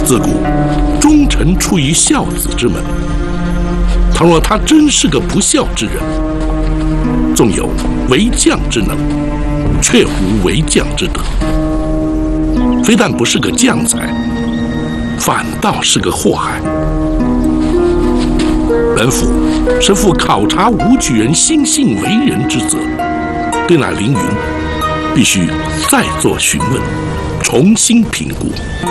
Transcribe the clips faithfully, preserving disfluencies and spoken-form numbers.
自古忠臣出于孝子之门，倘若他真是个不孝之人，纵有为将之能，却无为将之德，非但不是个将才，反倒是个祸害。本府是负考察武举人心性为人之责，对那凌云必须再做询问，重新评估。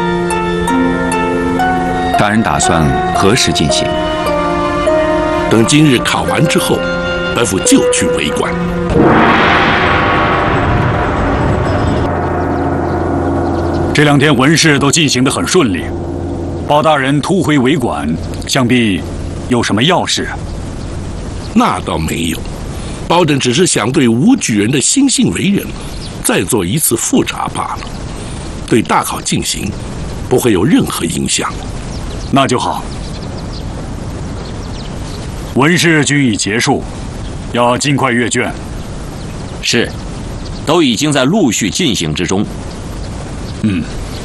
大人打算何时进行？ 等今日考完之后，本府就去围观。 这两天文事都进行得很顺利，包大人突回围馆，想必有什么要事？ 那倒没有，包拯只是想对武举人的心性为人再做一次复查罢了，对大考进行不会有任何影响。 那就好。文事均已结束，要尽快阅卷。 是，都已经在陆续进行之中。 嗯，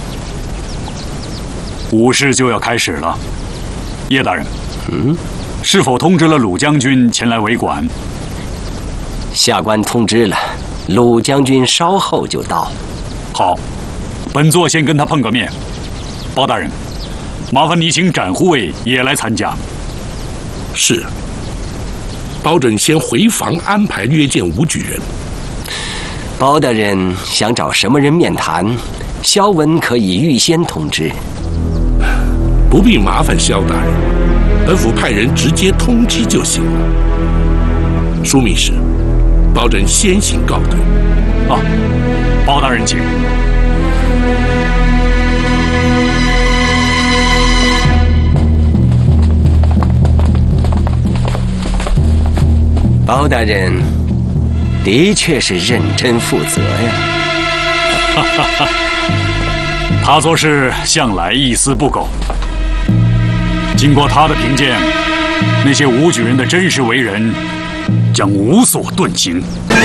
武事就要开始了。叶大人， 嗯， 是否通知了鲁将军前来围馆？ 下官通知了，鲁将军稍后就到。 好，本座先跟他碰个面。包大人，麻烦你请展护卫也来参加。 是。包拯先回房安排约见武举人。 包大人想找什么人面谈，萧文可以预先通知。 不必麻烦萧大人，本府派人直接通知就行了。枢密使，包拯先行告退。 啊，包大人请。 包大人的确是认真负责呀。 哈哈哈，他做事向来一丝不苟。经过他的评鉴，那些武举人的真实为人将无所遁形。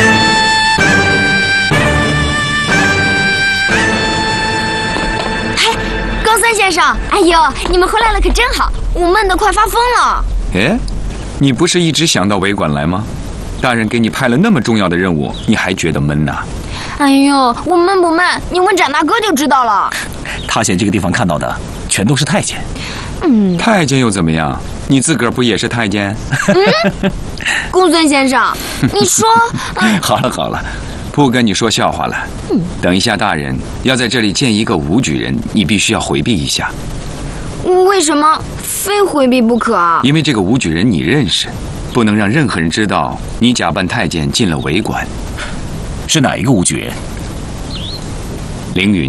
嘿，高三先生，哎呦，你们回来了可真好，我闷得快发疯了。 哎，你不是一直想到围馆来吗？大人给你派了那么重要的任务，你还觉得闷呐？ 哎呦，我闷不闷？你问展大哥就知道了。 他在这个地方看到的全都是太监。 嗯， 太监又怎么样？你自个儿不也是太监？ 嗯，公孙先生，你说…… 嗯、好了好了，不跟你说笑话了。嗯，等一下大人要在这里见一个武举人，你必须要回避一下。 为什么非回避不可啊？ 因为这个武举人你认识。不能让任何人知道你假扮太监进了围馆。 是哪一个武举人？ 凌云。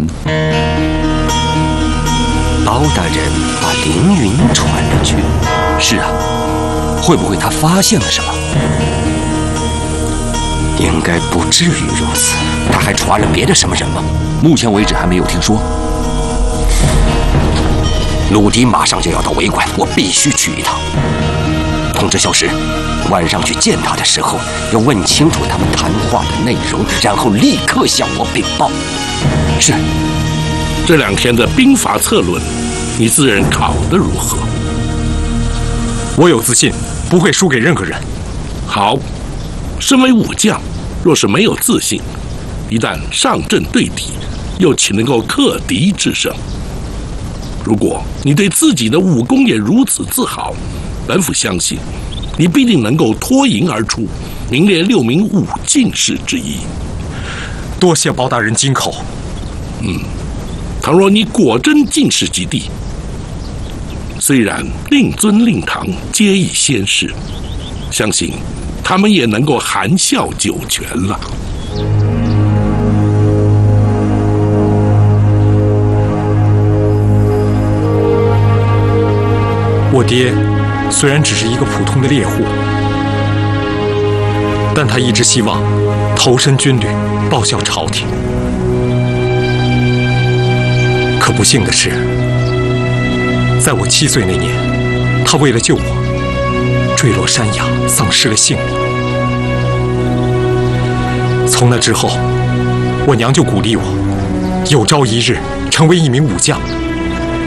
包大人把凌云传了去。 是啊，会不会他发现了什么？ 应该不至于如此。他还传了别的什么人吗？ 目前为止还没有听说。 鲁迪马上就要到围馆，我必须去一趟。通知萧石，晚上去见他的时候，要问清楚他们谈话的内容，然后立刻向我禀报。 是。 这两天的兵法策论，你自认考得如何？ 我有自信，不会输给任何人。 好，身为武将，若是没有自信，一旦上阵对敌，又岂能够克敌制胜？如果你对自己的武功也如此自豪，本府相信，你必定能够脱颖而出，名列六名武进士之一。 多谢包大人金口。 嗯，倘若你果真进士及第，虽然令尊令堂皆已先逝，相信他们也能够含笑九泉了。 我爹虽然只是一个普通的猎户，但他一直希望投身军旅，报效朝廷。可不幸的是，在我七岁那年，他为了救我，坠落山崖，丧失了性命。从那之后，我娘就鼓励我，有朝一日成为一名武将。